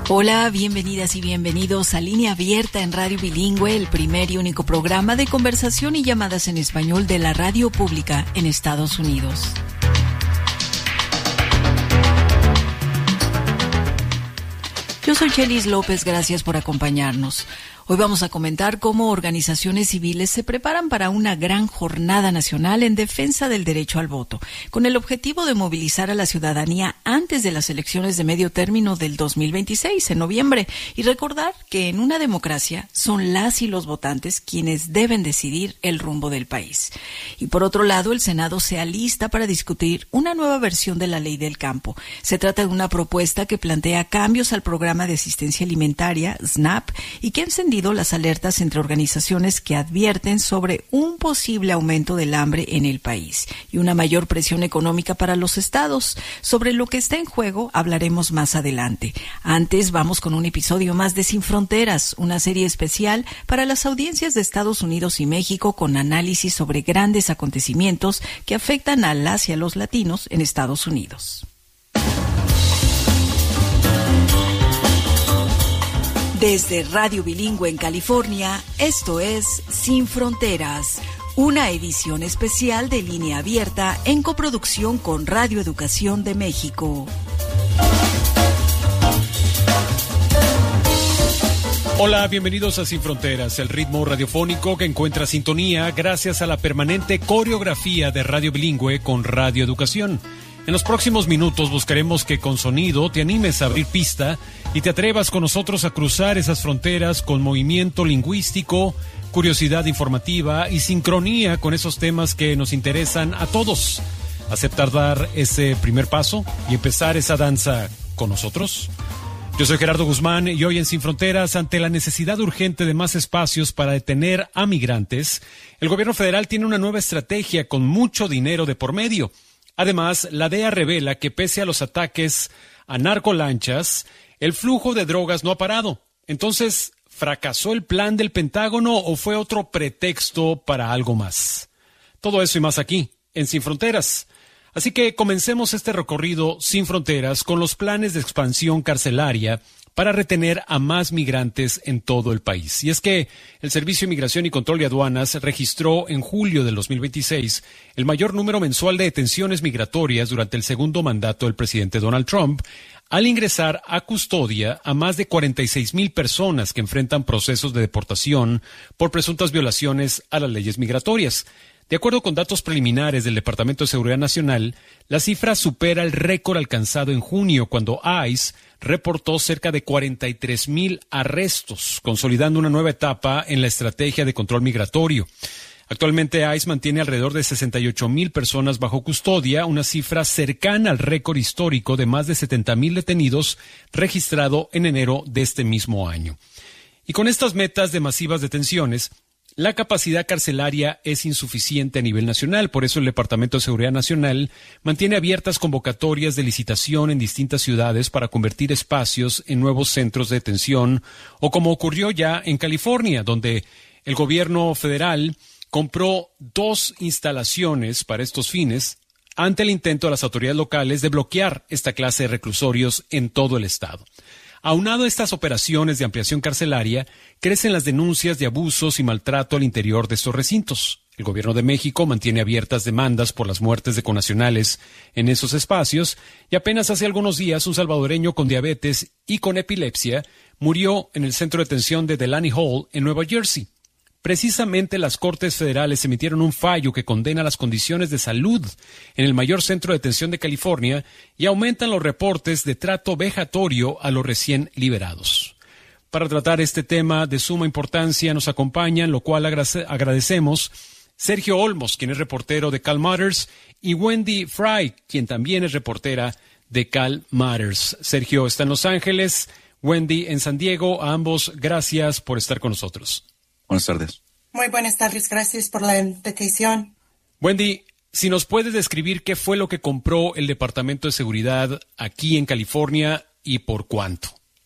Hola, bienvenidas y bienvenidos a Línea Abierta en Radio Bilingüe, el primer y único programa de conversación y llamadas en español de la radio pública en Estados Unidos. Yo soy Chelis López, gracias por acompañarnos. Hoy vamos a comentar cómo organizaciones civiles se preparan para una gran jornada nacional en defensa del derecho al voto, con el objetivo de movilizar a la ciudadanía antes de las elecciones de medio término del 2026, en noviembre, y recordar que en una democracia son las y los votantes quienes deben decidir el rumbo del país. Y por otro lado, el Senado se alista para discutir una nueva versión de la Ley del Campo. Se trata de una propuesta que plantea cambios al programa de asistencia alimentaria, SNAP, y que ha encendido las alertas entre organizaciones que advierten sobre un posible aumento del hambre en el país y una mayor presión económica para los estados. Sobre lo que está en juego hablaremos más adelante. Antes vamos con un episodio más de Sin Fronteras, una serie especial para las audiencias de Estados Unidos y México con análisis sobre grandes acontecimientos que afectan a las y a los latinos en Estados Unidos. Desde Radio Bilingüe en California, esto es Sin Fronteras, una edición especial de Línea Abierta en coproducción con Radio Educación de México. Hola, bienvenidos a Sin Fronteras, el ritmo radiofónico que encuentra sintonía gracias a la permanente coreografía de Radio Bilingüe con Radio Educación. En los próximos minutos buscaremos que con sonido te animes a abrir pista y te atrevas con nosotros a cruzar esas fronteras con movimiento lingüístico, curiosidad informativa y sincronía con esos temas que nos interesan a todos. ¿Aceptar dar ese primer paso y empezar esa danza con nosotros? Yo soy Gerardo Guzmán y hoy en Sin Fronteras, ante la necesidad urgente de más espacios para detener a migrantes, el gobierno federal tiene una nueva estrategia con mucho dinero de por medio. Además, la DEA revela que pese a los ataques a narcolanchas, el flujo de drogas no ha parado. Entonces, ¿fracasó el plan del Pentágono o fue otro pretexto para algo más? Todo eso y más aquí, en Sin Fronteras. Así que comencemos este recorrido Sin Fronteras con los planes de expansión carcelaria para retener a más migrantes en todo el país. Y es que el Servicio de Migración y Control de Aduanas registró en julio del 2026 el mayor número mensual de detenciones migratorias durante el segundo mandato del presidente Donald Trump, al ingresar a custodia a más de 46,000 personas que enfrentan procesos de deportación por presuntas violaciones a las leyes migratorias. De acuerdo con datos preliminares del Departamento de Seguridad Nacional, la cifra supera el récord alcanzado en junio, cuando ICE reportó cerca de 43,000 arrestos, consolidando una nueva etapa en la estrategia de control migratorio. Actualmente ICE mantiene alrededor de 68,000 personas bajo custodia, una cifra cercana al récord histórico de más de 70,000 detenidos registrado en enero de este mismo año. Y con estas metas de masivas detenciones, la capacidad carcelaria es insuficiente a nivel nacional. Por eso el Departamento de Seguridad Nacional mantiene abiertas convocatorias de licitación en distintas ciudades para convertir espacios en nuevos centros de detención, o como ocurrió ya en California, donde el gobierno federal compró 2 instalaciones para estos fines ante el intento de las autoridades locales de bloquear esta clase de reclusorios en todo el estado. Aunado a estas operaciones de ampliación carcelaria, crecen las denuncias de abusos y maltrato al interior de estos recintos. El gobierno de México mantiene abiertas demandas por las muertes de connacionales en esos espacios, y apenas hace algunos días un salvadoreño con diabetes y con epilepsia murió en el centro de detención de Delaney Hall en Nueva Jersey. Precisamente las Cortes Federales emitieron un fallo que condena las condiciones de salud en el mayor centro de detención de California y aumentan los reportes de trato vejatorio a los recién liberados. Para tratar este tema de suma importancia nos acompañan, lo cual agradecemos, Sergio Olmos, quien es reportero de Cal Matters, y Wendy Fry, quien también es reportera de Cal Matters. Sergio está en Los Ángeles, Wendy en San Diego. A ambos, gracias por estar con nosotros. Buenas tardes. Muy buenas tardes, gracias por la invitación. Wendy, si nos puedes describir qué fue lo que compró el Departamento de Seguridad aquí en California y por cuánto.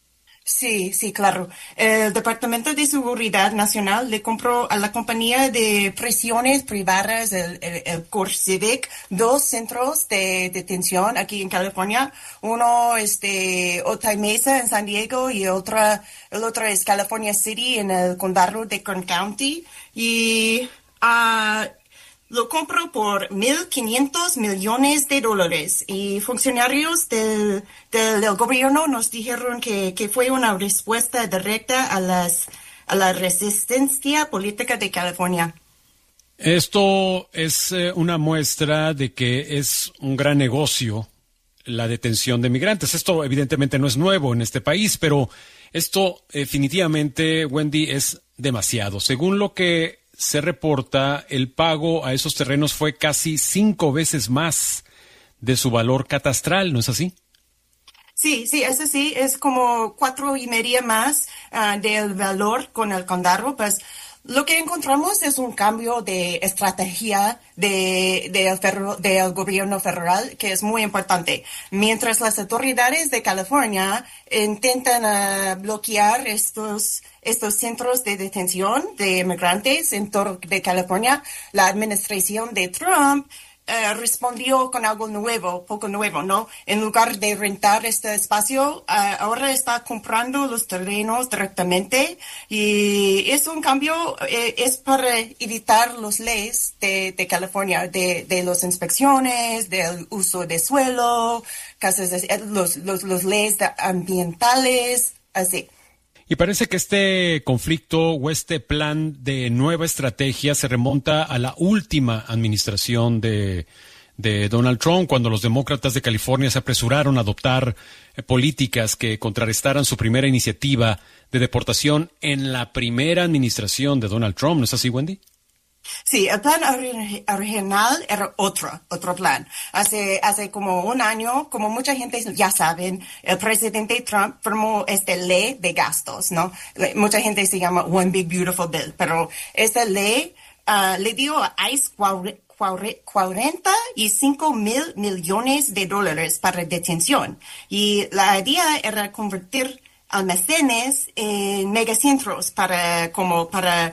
Sí, sí, claro. El Departamento de Seguridad Nacional le compró a la compañía de prisiones privadas, el CoreCivic, dos centros de detención aquí en California. Uno es de Otay Mesa en San Diego y el otro es California City en el condado de Kern County. Y lo compró por $1,500 millones y funcionarios del gobierno nos dijeron que fue una respuesta directa a la resistencia política de California. Esto es una muestra de que es un gran negocio la detención de migrantes. Esto evidentemente no es nuevo en este país, pero esto definitivamente, Wendy, es demasiado. Según lo que se reporta, el pago a esos terrenos fue casi 5 veces más de su valor catastral, ¿no es así? Sí, sí, eso sí, es como 4.5 más del valor con el condado, pues lo que encontramos es un cambio de estrategia del gobierno federal que es muy importante. Mientras las autoridades de California intentan bloquear estos centros de detención de inmigrantes en todo de California, la administración de Trump respondió con algo nuevo, poco nuevo, ¿no? En lugar de rentar este espacio, ahora está comprando los terrenos directamente y es un cambio, es para evitar las leyes de California, de las inspecciones, del uso de suelo, los leyes ambientales, así. Y parece que este conflicto o este plan de nueva estrategia se remonta a la última administración de Donald Trump, cuando los demócratas de California se apresuraron a adoptar políticas que contrarrestaran su primera iniciativa de deportación en la primera administración de Donald Trump. ¿No es así, Wendy? Sí, el plan original era otro plan. Hace como un año, como mucha gente ya saben, el presidente Trump firmó esta ley de gastos, ¿no? Mucha gente se llama One Big Beautiful Bill, pero esta ley le dio a ICE $45,000 millones para detención. Y la idea era convertir almacenes en megacentros para como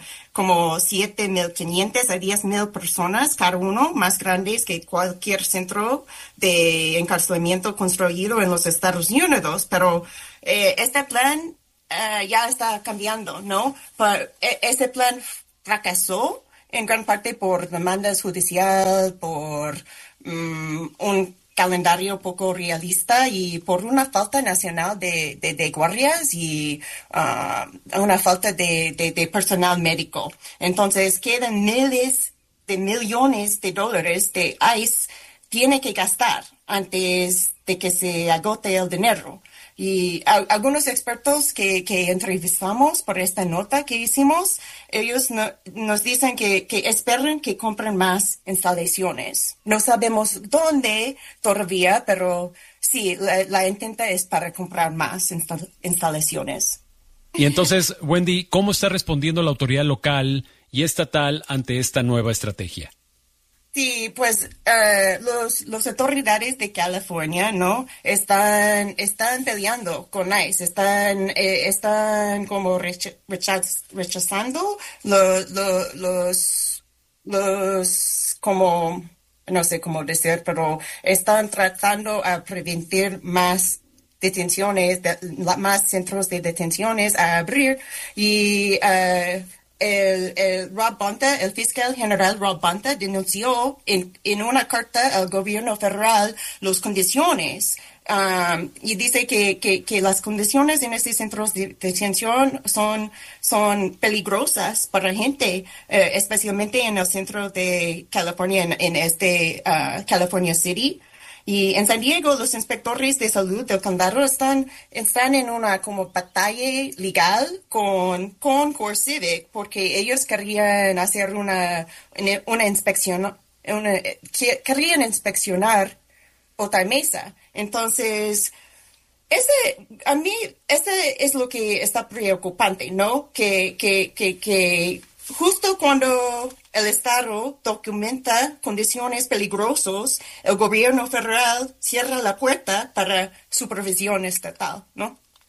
7,500 a 10,000 personas cada uno, más grandes que cualquier centro de encarcelamiento construido en los Estados Unidos. Pero este plan ya está cambiando, ¿no? Este plan fracasó en gran parte por demandas judiciales, por un calendario poco realista y por una falta nacional de guardias y una falta de personal médico. Entonces quedan miles de millones de dólares de ICE tiene que gastar antes de que se agote el dinero. Y algunos expertos que entrevistamos por esta nota que hicimos, ellos nos dicen que esperan que compren más instalaciones. No sabemos dónde todavía, pero sí, la intenta es para comprar más instalaciones. Y entonces, Wendy, ¿cómo está respondiendo la autoridad local y estatal ante esta nueva estrategia? Sí, pues los autoridades de California, ¿no? Están peleando con ICE, están como rechazando los como no sé cómo decir, pero están tratando a prevenir más detenciones, más centros de detenciones a abrir y el Rob Bonta, el fiscal general Rob Bonta, denunció en una carta al gobierno federal las condiciones y dice que las condiciones en estos centros de detención son peligrosas para gente, especialmente en el centro de California, en California City. Y en San Diego, los inspectores de salud del condado están en una como batalla legal con CoreCivic porque ellos querían hacer una inspección, querían inspeccionar Otay Mesa. Entonces, a mí, es lo que está preocupante, ¿no? Que justo cuando el Estado documenta condiciones peligrosas, el gobierno federal cierra la puerta para supervisión estatal, ¿no?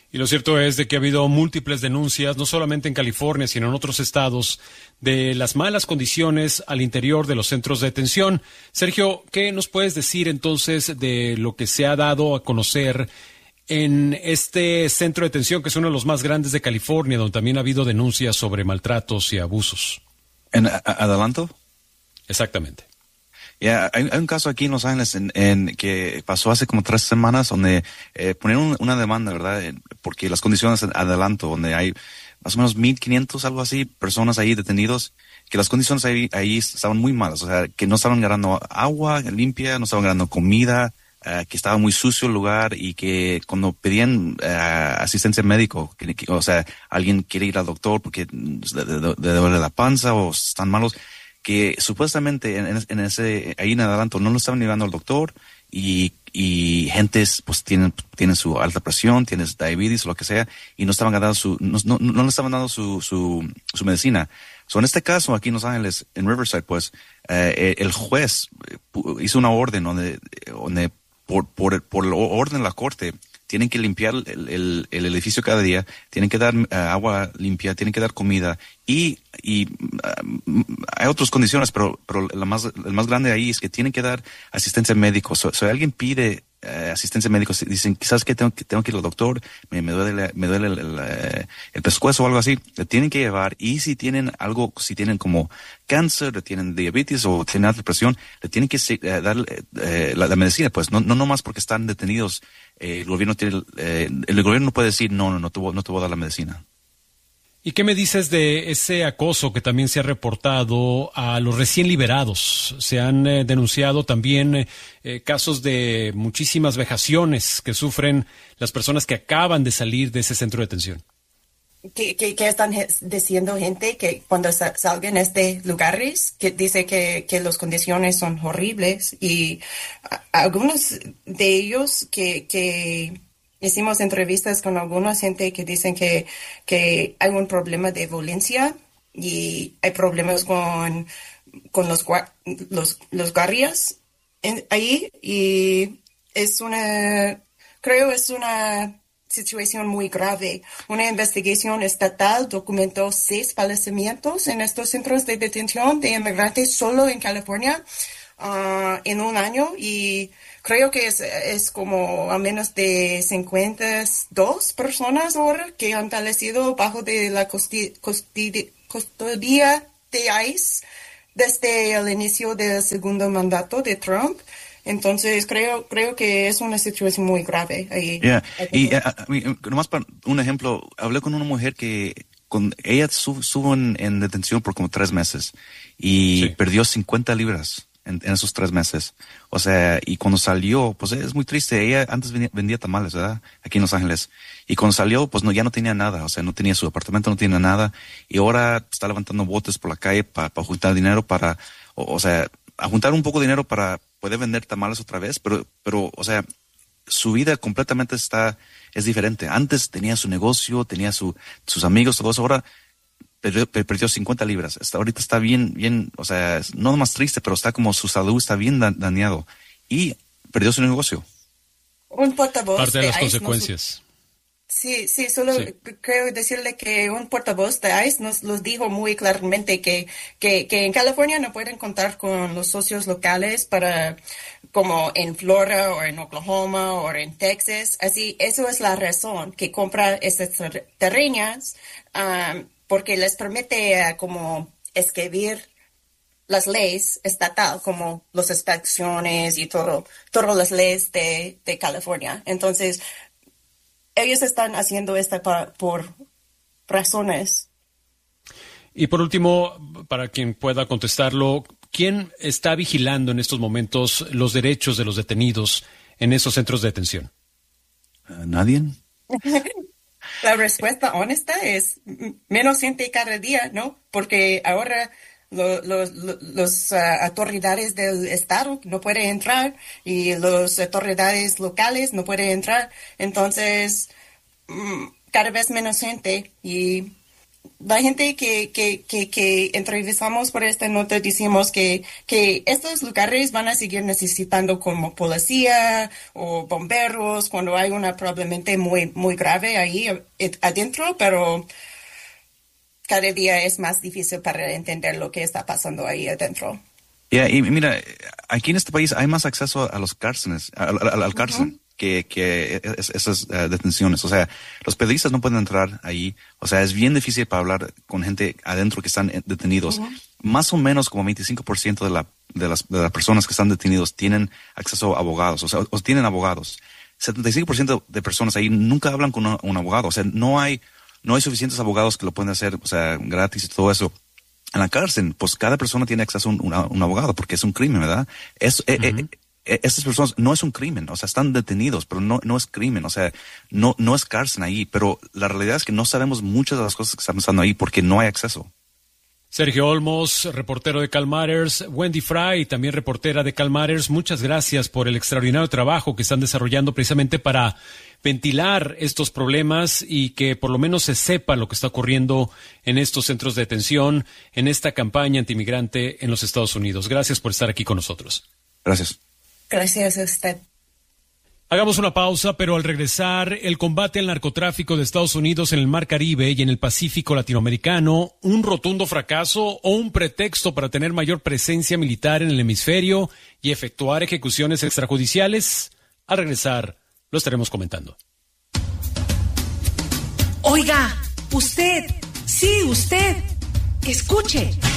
Y lo cierto es de que ha habido múltiples denuncias, no solamente en California, sino en otros estados, de las malas condiciones al interior de los centros de detención. Sergio, ¿qué nos puedes decir entonces de lo que se ha dado a conocer en este centro de detención, que es uno de los más grandes de California, donde también ha habido denuncias sobre maltratos y abusos? ¿En Adelanto? Exactamente. Hay un caso aquí en Los Ángeles que pasó hace como 3 semanas donde ponieron una demanda, ¿verdad? Porque las condiciones en Adelanto, donde hay más o menos 1,500, algo así, personas ahí detenidos, que las condiciones ahí estaban muy malas, o sea, que no estaban ganando agua limpia, no estaban ganando comida, que estaba muy sucio el lugar y que cuando pedían asistencia médico, o sea, alguien quiere ir al doctor porque le duele la panza o están malos, que supuestamente ahí en Adelanto no lo estaban llevando al doctor y gentes pues tienen su alta presión, tienen diabetes o lo que sea y no estaban dando no le estaban dando su medicina. En este caso aquí en Los Ángeles, en Riverside, pues el juez hizo una orden donde por el orden de la corte tienen que limpiar el edificio cada día, tienen que dar agua limpia, tienen que dar comida y hay otras condiciones, pero el más grande ahí es que tienen que dar asistencia médica. Si alguien pide asistencia médica, dicen, ¿sabes qué? Tengo que ir al doctor, me duele el pescuezo o algo así, le tienen que llevar, y si tienen como cáncer, tienen diabetes o tienen alta presión, le tienen que dar la medicina, pues no más porque están detenidos. El gobierno no puede decir no te voy a dar la medicina. ¿Y qué me dices de ese acoso que también se ha reportado a los recién liberados? Se han denunciado también casos de muchísimas vejaciones que sufren las personas que acaban de salir de ese centro de detención. ¿Qué están diciendo gente que cuando salgan de estos lugares, que dice que las condiciones son horribles? Y algunos de ellos que hicimos entrevistas con alguna gente que dicen que hay un problema de violencia y hay problemas con los guardias ahí, y es una situación muy grave. Una investigación estatal documentó 6 fallecimientos en estos centros de detención de inmigrantes solo en California en un año, y creo que es como a menos de 52 personas ahora que han fallecido bajo de la custodia de ICE desde el inicio del segundo mandato de Trump. Entonces creo que es una situación muy grave ahí. Y nomás para un ejemplo, hablé con una mujer que ella estuvo en detención por como 3 meses y perdió 50 libras en esos 3 meses. O sea, y cuando salió, pues es muy triste. Ella antes vendía tamales, ¿verdad? Aquí en Los Ángeles. Y cuando salió, pues ya no tenía nada. O sea, no tenía su apartamento, no tenía nada. Y ahora está levantando botes por la calle para juntar dinero o sea, a juntar un poco de dinero para poder vender tamales otra vez. Pero, o sea, su vida completamente es diferente. Antes tenía su negocio, tenía sus amigos, todo eso. Ahora perdió 50 libras. Ahorita está bien, o sea, no más triste, pero está como su salud está bien dañado. Y perdió su negocio. Un portavoz parte de las consecuencias. Sí, solo creo decirle que un portavoz de ICE nos dijo muy claramente que en California no pueden contar con los socios locales para, como en Florida o en Oklahoma o en Texas. Así, eso es la razón que compra esas terrenas, porque les permite como escribir las leyes estatal, como las inspecciones y todas las leyes de California. Entonces, ellos están haciendo esto por razones. Y por último, para quien pueda contestarlo, ¿quién está vigilando en estos momentos los derechos de los detenidos en esos centros de detención? ¿Nadie? La respuesta honesta es menos gente cada día, ¿no? Porque ahora los autoridades del estado no pueden entrar y las autoridades locales no pueden entrar. Entonces, cada vez menos gente, y la gente que entrevistamos por esta nota decimos que estos lugares van a seguir necesitando como policía o bomberos cuando hay un problema muy, muy grave ahí adentro, pero cada día es más difícil para entender lo que está pasando ahí adentro. Y mira, aquí en este país hay más acceso a los cárceles, al cárcel. Que esas detenciones. O sea, los periodistas no pueden entrar ahí. O sea, es bien difícil para hablar con gente adentro que están detenidos. Más o menos como 25% de las personas que están detenidos tienen acceso a abogados, o tienen abogados. 75% de personas ahí nunca hablan con un abogado. O sea, no hay suficientes abogados que lo pueden hacer, o sea, gratis y todo eso. En la cárcel, pues cada persona tiene acceso a un abogado porque es un crimen, ¿verdad? Estas personas no es un crimen, o sea, están detenidos, pero no es crimen, o sea, no es cárcel ahí, pero la realidad es que no sabemos muchas de las cosas que están pasando ahí porque no hay acceso. Sergio Olmos, reportero de Calmatters, Wendy Fry, también reportera de Calmatters, muchas gracias por el extraordinario trabajo que están desarrollando precisamente para ventilar estos problemas y que por lo menos se sepa lo que está ocurriendo en estos centros de detención, en esta campaña antimigrante en los Estados Unidos. Gracias por estar aquí con nosotros. Gracias. Gracias a usted. Hagamos una pausa, pero al regresar, el combate al narcotráfico de Estados Unidos en el Mar Caribe y en el Pacífico latinoamericano, un rotundo fracaso o un pretexto para tener mayor presencia militar en el hemisferio y efectuar ejecuciones extrajudiciales. Al regresar, lo estaremos comentando. Oiga, usted, sí, usted, escuche.